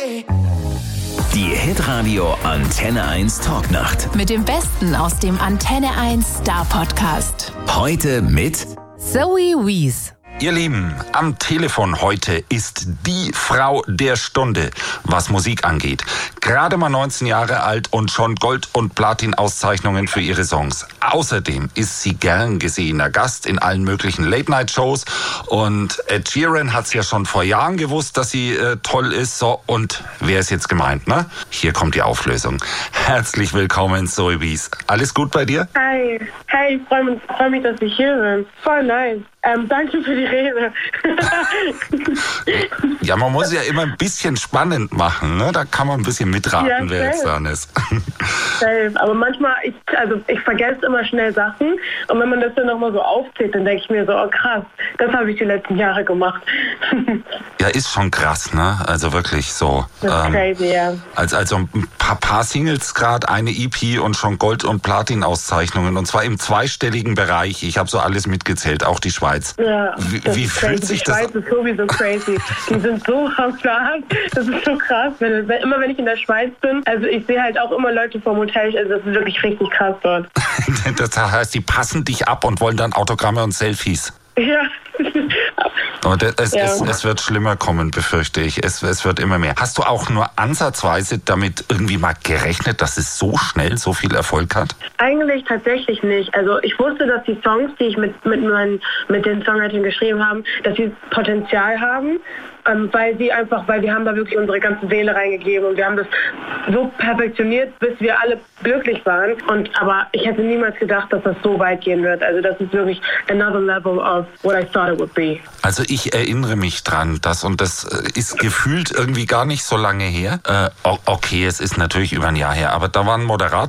Die Hitradio Antenne 1 Talknacht. Mit dem Besten aus dem Antenne 1 Star Podcast. Heute mit Zoe Wees. Ihr Lieben, am Telefon heute ist die Frau der Stunde, was Musik angeht. Gerade mal 19 Jahre alt und schon Gold- und Platin-Auszeichnungen für ihre Songs. Außerdem ist sie gern gesehener Gast in allen möglichen Late-Night-Shows. Und Ed Sheeran hat es ja schon vor Jahren gewusst, dass sie toll ist. So, und wer ist jetzt gemeint, ne? Hier kommt die Auflösung. Herzlich willkommen, Zoe Wees. Alles gut bei dir? Hi, ich freu mich, dass ich hier bin. Voll nice. Danke für die Rede. Ja, man muss ja immer ein bisschen spannend machen, ne? Da kann man ein bisschen mitraten, Ja, wer jetzt dran ist. Safe. Aber manchmal, ich vergesse immer schnell Sachen. Und wenn man das dann nochmal so aufzählt, dann denke ich mir so, oh krass, das habe ich die letzten Jahre gemacht. Ja, ist schon krass, ne? Also wirklich so. Das ist crazy, ja. Also ein paar Singles gerade, eine EP und schon Gold- und Platin-Auszeichnungen. Und zwar im zweistelligen Bereich. Ich habe so alles mitgezählt, auch die Schweiz. Ja, Wie fühlt sich das an? Die Schweiz ist sowieso crazy. Die sind so am Start. Das ist so krass. Immer wenn ich in der Schweiz bin, also ich sehe halt auch immer Leute vom Hotel. Also das ist wirklich richtig krass dort. Das heißt, die passen dich ab und wollen dann Autogramme und Selfies. Ja. Und es wird schlimmer kommen, befürchte ich. Es wird immer mehr. Hast du auch nur ansatzweise damit irgendwie mal gerechnet, dass es so schnell so viel Erfolg hat? Eigentlich tatsächlich nicht. Also ich wusste, dass die Songs, die ich mit den Songwritern geschrieben haben, dass sie Potenzial haben, weil wir haben da wirklich unsere ganze Seele reingegeben und wir haben das so perfektioniert, bis wir alle glücklich waren. Aber ich hätte niemals gedacht, dass das so weit gehen wird. Also das ist wirklich another level of what I thought it would be. Also ich erinnere mich dran, das ist gefühlt irgendwie gar nicht so lange her. Okay, es ist natürlich über ein Jahr her, aber da war ein Moderator